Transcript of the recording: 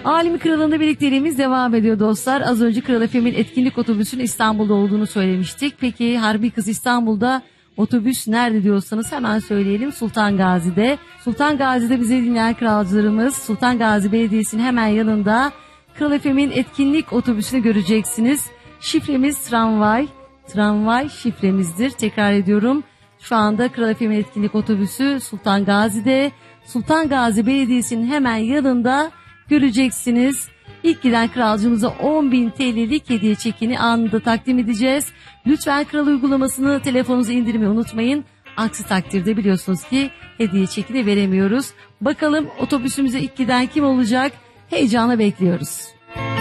Alemi Kralı'nda birlikteliğimiz devam ediyor dostlar. Az önce Kral FM'in etkinlik otobüsünün İstanbul'da olduğunu söylemiştik. Peki Harbi Kız İstanbul'da otobüs nerede diyorsanız hemen söyleyelim. Sultan Gazi'de. Sultan Gazi'de bizi dinleyen kralcılarımız, Sultan Gazi Belediyesi'nin hemen yanında Kral FM'in etkinlik otobüsünü göreceksiniz. Şifremiz tramvay. Tramvay şifremizdir. Tekrar ediyorum. Şu anda Kral FM'in etkinlik otobüsü Sultan Gazi'de. Sultan Gazi Belediyesi'nin hemen yanında göreceksiniz. İlk giden kralcımıza 10.000 TL'lik hediye çekini anında takdim edeceğiz. Lütfen Kral uygulamasını telefonunuza indirmeyi unutmayın. Aksi takdirde biliyorsunuz ki hediye çekini veremiyoruz. Bakalım otobüsümüze ilk giden kim olacak? Heyecanla bekliyoruz.